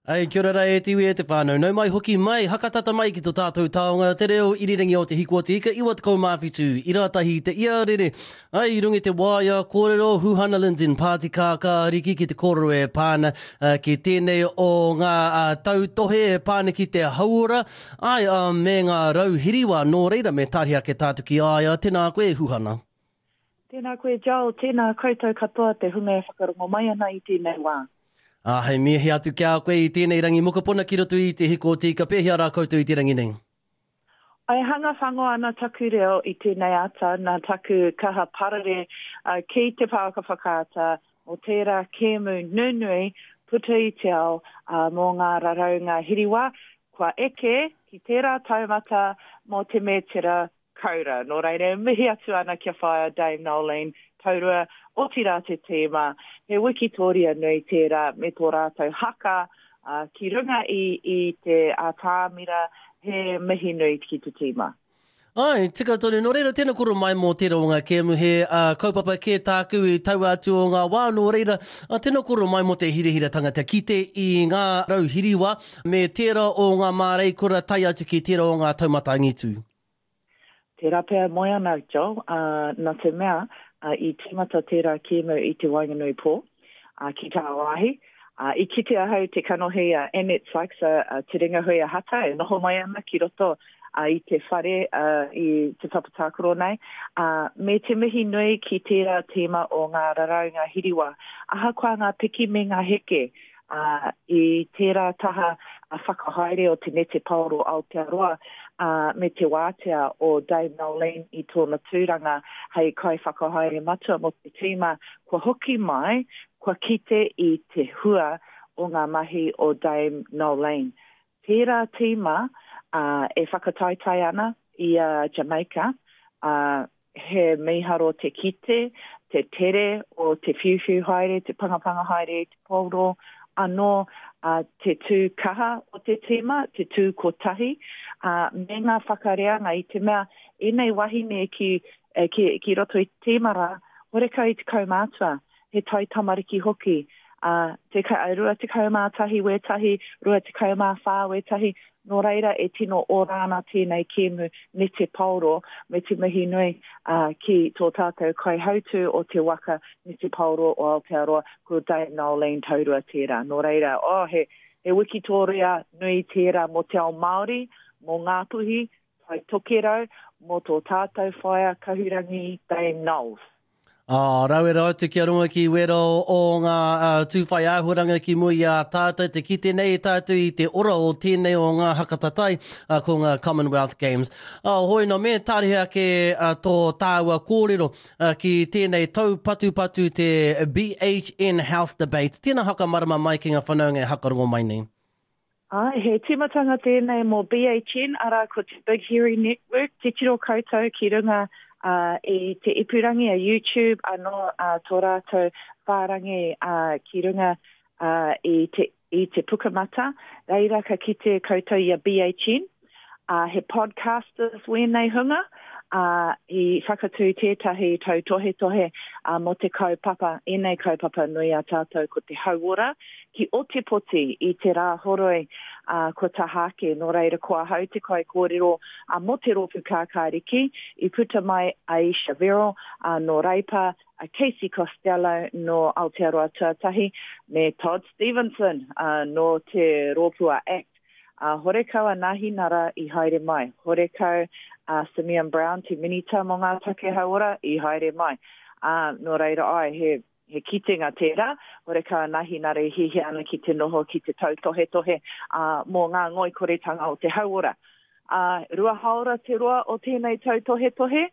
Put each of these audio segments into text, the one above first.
Ai, kia ora e te iwi e te whānau. Nau mai hoki mai, hakatata mai ki tō tātou taonga, te reo irirangi o te hiko te ika, iwa te kaumāwhitu, i rātahi te iarere. Ai, i rungi te waia, kōrero, Huhana Linden, Pāti Kāka, riki ki te kōrero e pāna, ki tēnei o ngā tautohe e pāna ki te hauora, ai, me ngā rauhiriwa, nō reira me tāria ke tātu ki aia, tēnā koe Huhana. Tēnā koe Joel, tēnā koutou katoa te hunga e whakarongo mai ana i tēnei wā. Hei mea he atu kia koe i tēnei rangi mokopuna ki roto i te hiko tika, pēhea rā koutou i te rangi nei. Ai hanga whangoa ana taku reo i tēnei ata, nā taku kaha parare ki te pāka whakaata o tērā kēmu nunui puta i te ao mō ngā raraunga hiriwa, kua eke ki tērā taumata mō te metera kaura. Nō reire, mihi atu ana kia whaia Dame Nolene, taurua o tira te tēma, he wikitoria nui tērā me tō rātou haka, ki runga i te tāmira, he mihi nui ki te tēma. Ai, tika tōne, nō reira tēnā koro mai mō tērā o ngā kēmu he kaupapa kē tāku i tau atu o ngā wā, nō reira tēnā koro mai mō te hirihira tangata ki te i ngā rauhiriwa me tērā o ngā mārei kura tai atu ki tērā o ngā taumata ngitu. Tērā pēr moi ana, Joe, nā te mea, i tīmata tērā kēmu i te Wainganui pō, ki tā wāhi. I kite ahau te kanohi Annette Sykes, te ringa hui a hata, e noho mai ana ki roto i te whare i te whapatākoro nei. Me te mihi nui ki tērā tēma o ngā raraunga hiriwa. Aha kua ngā piki me ngā heke i tērā taha whakahaere o te nete paoro Aotearoa, me te wātea o Dame Nolene i tōna tūranga hei kai whakahaere matua mo te tīma, kua hoki mai, kua kite i te hua o ngā mahi o Dame Nolene. Tērā tīma e whakataitai ana i Jamaica, he miharo te kite, te tere o te whiwhiu haere, te pangapanga haere, te pauro, anō te tū kaha o te tīma, te tū kotahi, me ngā whakareanga i te mea, enei wahine ki roto i tīmara, horeka i te kaumātua, he tai tamariki hoki, rua te kaumātahi wetahi, rua te kaumāwhā wetahi, nō reira e tino o rāna tēnei kēmu me te pauro, me te mihi nui ki tō tātou kai hautu o te waka me te pauro o Aotearoa, ko Dame Nolene taurua tērā. Nō reira, he wikitoria nui tērā mo te ao Māori, mō Ngāpuhi, tai tokerau, mō tō tātou whaia kahurangi Dame Noles. Rau e rau te kia runga ki wero o ngā tūwhai āhuranga ki mui a tātou, te kite nei tātou i te ora o tēnei o ngā hakatatai ko ngā Commonwealth Games. Hoi no me tārihia ke tō tāua kōrero ki tēnei tau patu te BHN Health Debate. Tēnā haka marama mai ki ngā whanaunga e hakarongo mai nei. He timatanga tēnei mō BHN, ara ko te Big Hairy Network, te tiro koutou ki runga i te ipurangi a YouTube, anō tō rātou whārangi ki runga i te pukamata, reira ka ki te koutou i a BHN, he podcasters wēnei hunga, i whakatū tētahi tau tohe mo te kaupapa, enei kaupapa nui a tātou ko te hauora, ki o te poti i te rā horoi ko tahake, nō reira kua hau te kai kōrero mo te ropu kākāriki, i puta mai Aisha Vero, nō Reipa, Casey Costello, no Aotearoa Tuatahi, me Todd Stevenson, no te Ropua Act. Horekau a nahi nara i haere mai. Horekau Simeon Brown, te minita mō ngā take hauora, i haere mai. Nō reira ai, he kitenga tērā, horekau a nahi nara i hihi ana ki te noho, ki te tau tohe mō ngā ngoi koretanga o te hauora. Rua haora te roa o tēnei tau tohe,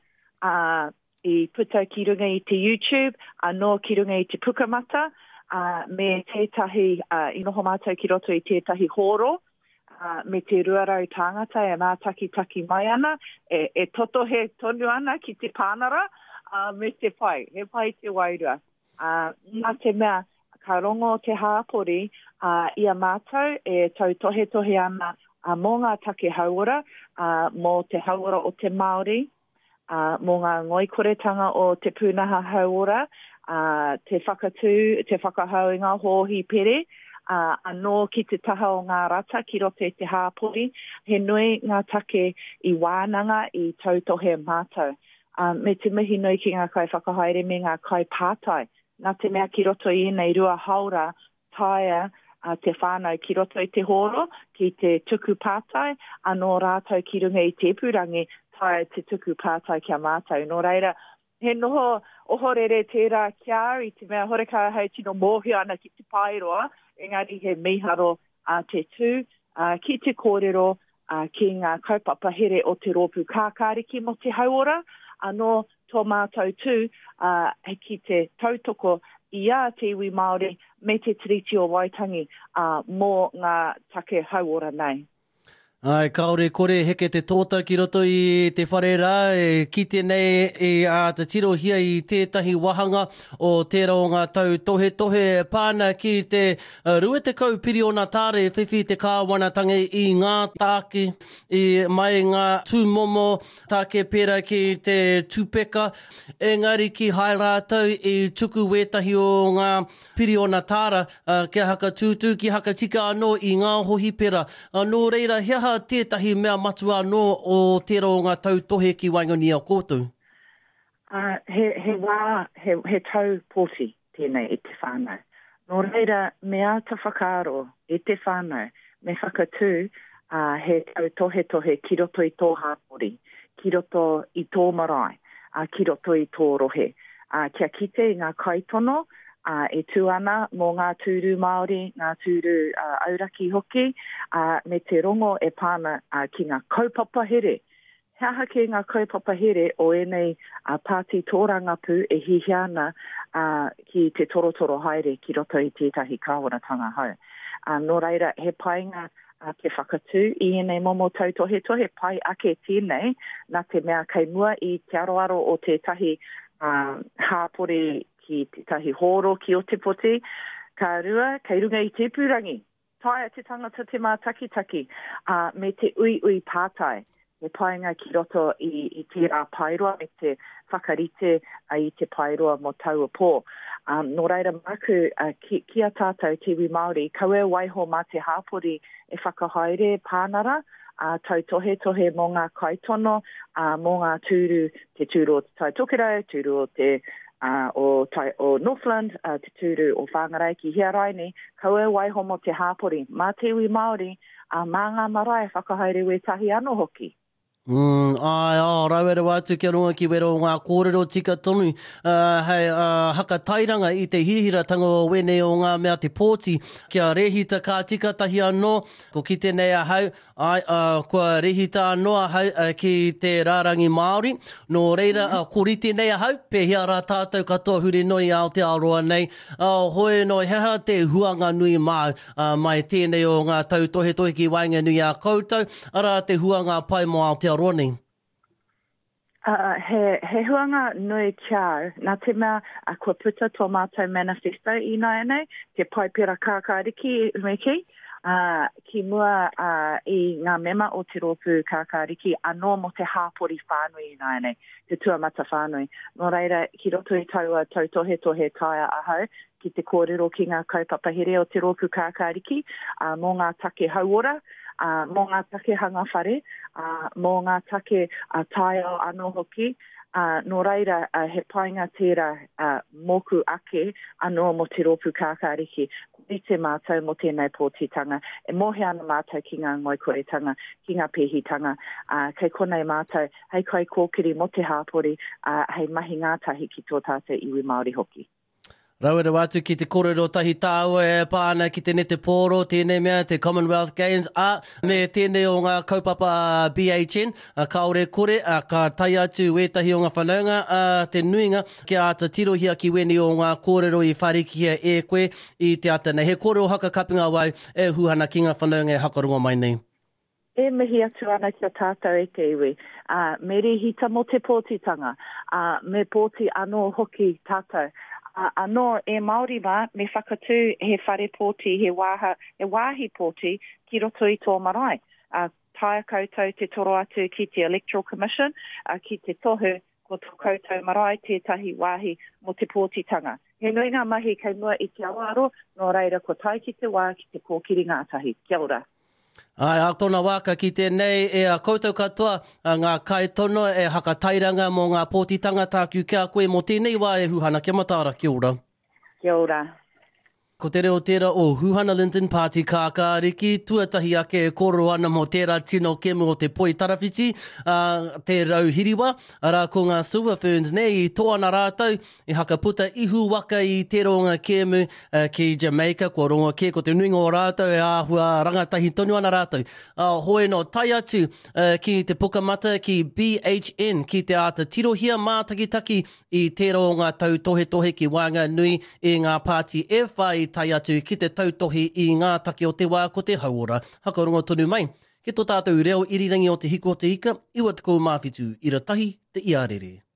i puta ki runga i te YouTube, anō ki runga i te pukamata, me tētahi, i noho mātou ki roto i tētahi horo, me te ruarau tāngata e mātaki mai ana, e totohe tonu ana ki te pānara, me te pai, he pai te wairua. Nā te mea, ka rongo te hāpori, i a mātou e tau tohe ana mō ngā take hauora, mō te hauora o te Māori, mō ngā ngoikoretanga o te pūnaha hauora, te whakahau i ngā hōhi pere, anō ki te taha o ngā rata ki roto e te hāpori, he nui ngā take i wānanga i tautohe mātou. Me te mihi nui ki ngā kai whakahaere me ngā kai pātai. Nā te mea ki roto i nei rua haura taia te whānau ki roto i te horo, ki te tuku pātai, anō rātou ki runga i te ipurangi, taia te tuku pātai kia mātou. Nō reira, he noho ohorere tērā kia i te mea horeka hei tino mōhio ana ki te pairoa, engari he miharo te tū, ki te kōrero, ki ngā kaupapa here o te rōpu kākāriki mo te hauora, anō tō mātou tū, ki te tautoko ia te iwi Māori me te tiriti o Waitangi mō ngā take hauora nei. Ai, kaore kore heke te tōta ki roto i te whare rā, ki tēnei te tirohia i tētahi wahanga o tērā o ngā tau tohe pāna ki te rua te kaupiri o ngā tāre whiwhi te kāwanatanga i ngā tāke, i mai ngā tūmomo tāke pera ki te tūpeka, engari ki hai rātau i tuku wētahi o ngā piri o ngā tāra, kia haka tūtū, ki haka tika anō i ngā hohi pera. Nō reira, hea tētahi mea matu anō o tērā o ngā tau tohe ki Waingoni o kōtou? He tau pōti tēnei i te whānau. Nō reira, mea ta whakaaro i te whānau, me whakatū he tau tohe ki roto i tō hāpori, ki roto i tō marae, ki roto i tō rohe. Kia kite i ngā kaitono, e tū ana mō ngā tūru Māori, ngā tūru auraki hoki, me te rongo e pāna ki ngā kaupapa here. Hea hake ngā kaupapa here o enei pāti tōrangapu e hihi ana ki te torotoro haere ki roto i tētahi kāwanatanga hau. Nō reira, he painga te whakatū i enei momo tautohe pai ake tēnei, nā te mea kei mua i te aroaro o tētahi hāpore ki te tahi horo ki o te poti, ka rua, kei runga i te purangi. Taia te tangata te mā taki, me te ui pātai, me painga ki roto i tērā pairoa, me te whakarite i te pairoa mo taua pō. Nō reira maku, ki a tātou te iwi Māori, kaue waiho mā te hāpori e whakahaere pānara, tau tohe mō ngā kaitono, mō ngā tūru, te tūru o te Taitokera, tūru o te o Northland, te tūru o Whangarai ki Hiaraini, kaue waiho mo te hāpori. Mā te iwi Māori, mā ngā marae whakahaere wētahi anō hoki. Rauere wātu kia runga ki wero ngā kōrero tika tonu hei haka tairanga i te hirihiratanga o wene o ngā mea te pōti kia rehita kā tika tahi anō ko ki tēnei ahau kua rehita anō ahau ki te rārangi Māori nō reira koriti nei ahau pēhia rā tātou katoa huri noi ao te aroa nei hoi no heha te huanga nui mai tēnei o ngā tau tohe ki Wainganui a koutou ara te huanga pai mo ao te aroa nei. He huanga nui kiau, nā te mea kua puta tō mātou manifesto i nai nei, te paipera kākāriki meki, ki mua i ngā mema o te rōpu kākāriki anō mo te hāpori whānui i nai nei, te tuamata whānui. Nō reira, ki roto i taua tautohe taia ahau, ki te kōrero ki ngā kaupapa here o te rōpu kākāriki, mō ngā take hauora, mō ngā take hanga whare, mō ngā take taio anō hoki, nō reira he painga tērā moku ake anō mo te rōpu kākāriki, i te mātou mo tēnei pōtitanga, e mohe ana mātou ki ngā ngoikoretanga, ki ngā pēhitanga, kei konei mātou, hei kai kōkiri mo te hāpori, hei mahi ngātahi ki tō tātou iwi Māori hoki. Rauere wātu ki te kōrero tahi tāua e pāna ki te nete pōro, tēnei mea, te Commonwealth Games, me tēnei o ngā kaupapa BHN, kaore kore, ka tai atu wētahi o ngā whanaunga, te nuinga, kia ata tirohia ki weni o ngā kōrero i wharikia e koe i te atana. He kōrero haka kapinga wai e huhana ki ngā whanaunga e hakarunga mai nei. E mihi atu ana kia tātou e te iwi. Me rehita mo te pōtitanga, me pōti anō hoki tātou. Anō e Māori wā, me whakatū he whare pōti, he wāhi pōti ki roto i tō marae. Taia koutou te toro atu ki te Electoral Commission, ki te tohu ko tō koutou marae tētahi wāhi mo te pōtitanga. He nui ngā mahi kei mua i te awaro, nō reira ko tai ki te wā ki te kōkiri ngātahi. Kia ora. Ai, a tōna wāka ki tēnei e a koutou katoa ngā kai tono e hakatairanga mō ngā pōtitanga tāku kia koe mō tēnei wā e Huhana. Kia matara, kia ora. Kia ora. Ko te reo tērā o Huhana Linton Pāti Kākāriki, tuatahi ake e koro ana mō tērā tino kemu o te poi tarawhiti, te rauhiriwa, ara ko ngā silver ferns nei i tōana rātou, i hakaputa ihu waka i te ronga kemu ki Jamaica, kua ronga ke ko te nuinga o rātou e āhua rangatahi tonu ana rātou. Hoi no tai atu ki te pukamata ki BHN, ki te ata tirohia mātakitaki i te ronga tau tohe ki Wanga Nui i ngā pāti e whai tai atu ki te tautohi i ngā take o te wā ko te hauora. Hakarongo tonu mai, ke tō tātou reo irirangi o te hiko o te ika, iwa te kou mawhitu, ira tahi te iarere.